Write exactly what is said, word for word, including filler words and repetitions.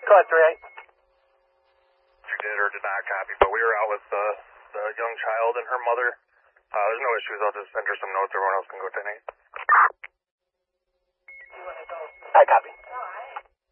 Go ahead, three eight. You did or did not copy, but we were out with uh, the young child and her mother. Uh, there's no issues. I'll just send her some notes. Everyone else can go ten eight. I copy.